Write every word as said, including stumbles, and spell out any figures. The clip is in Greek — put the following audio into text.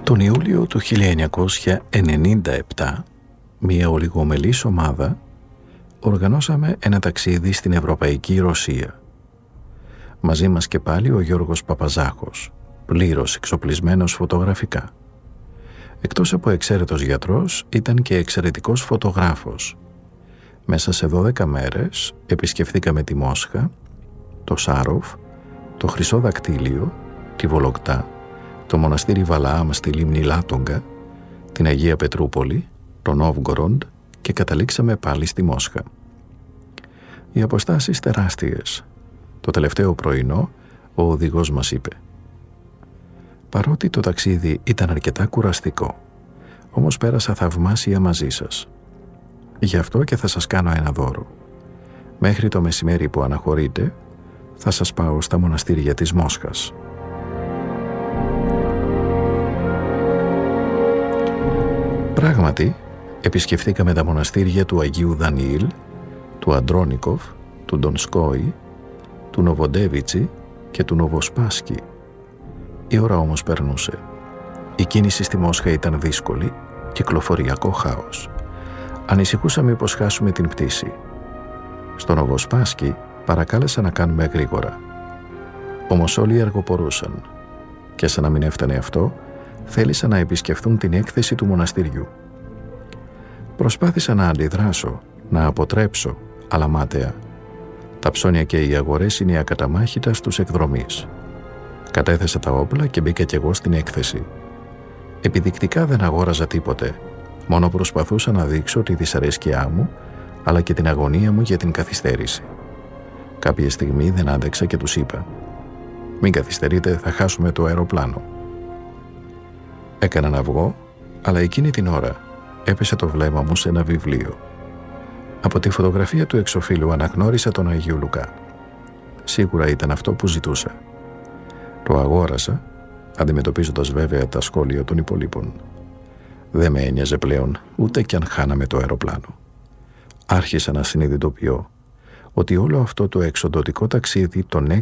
Τον Ιούλιο του χίλια εννιακόσια ενενήντα επτά, μια ολιγομελής ομάδα, οργανώσαμε ένα ταξίδι στην Ευρωπαϊκή Ρωσία. Μαζί μας και πάλι ο Γιώργος Παπαζάχος, πλήρως εξοπλισμένος φωτογραφικά. Εκτός από εξαίρετος γιατρός, ήταν και εξαιρετικός φωτογράφος. Μέσα σε δώδεκα μέρες επισκεφθήκαμε τη Μόσχα, το Σάροφ, το Χρυσό Δακτύλιο, τη Βολοκτά, το μοναστήρι Βαλαάμ στη λίμνη Λάτογκα, την Αγία Πετρούπολη, τον Νόβγκοροντ και καταλήξαμε πάλι στη Μόσχα. Οι αποστάσεις τεράστιες. Το τελευταίο πρωινό ο οδηγός μας είπε: «Παρότι το ταξίδι ήταν αρκετά κουραστικό, όμως πέρασα θαυμάσια μαζί σας. Γι' αυτό και θα σας κάνω ένα δώρο. Μέχρι το μεσημέρι που αναχωρείτε, θα σας πάω στα μοναστήρια της Μόσχας». Πράγματι, επισκεφθήκαμε τα μοναστήρια του Αγίου Δανιήλ, του Αντρόνικοφ, του Ντονσκόη, του Νοβοντέβιτσι και του Νοβοσπάσκι. Η ώρα όμως περνούσε. Η κίνηση στη Μόσχα ήταν δύσκολη, κυκλοφοριακό χάος. Ανησυχούσαμε πως χάσουμε την πτήση. Στο Νοβοσπάσκι παρακάλεσα να κάνουμε γρήγορα. Όμως όλοι αργοπορούσαν και σαν να μην έφτανε αυτό, θέλησαν να επισκεφθούν την έκθεση του μοναστηριού. Προσπάθησα να αντιδράσω, να αποτρέψω, αλλά μάταια. Τα ψώνια και οι αγορές είναι ακαταμάχητα στους εκδρομείς. Κατέθεσα τα όπλα και μπήκα κι εγώ στην έκθεση. Επιδεικτικά δεν αγόραζα τίποτε, μόνο προσπαθούσα να δείξω τη δυσαρέσκειά μου, αλλά και την αγωνία μου για την καθυστέρηση. Κάποια στιγμή δεν άντεξα και τους είπα: «Μην καθυστερείτε, θα χάσουμε το αεροπλάνο». Έκανα να βγω, αλλά εκείνη την ώρα έπεσε το βλέμμα μου σε ένα βιβλίο. Από τη φωτογραφία του εξωφύλου αναγνώρισα τον Αγίου Λουκά. Σίγουρα ήταν αυτό που ζητούσα. Το αγόρασα, αντιμετωπίζοντας βέβαια τα σχόλια των υπολείπων. Δεν με ένοιαζε πλέον ούτε κι αν χάναμε το αεροπλάνο. Άρχισα να συνειδητοποιώ ότι όλο αυτό το εξοντωτικό ταξίδι τον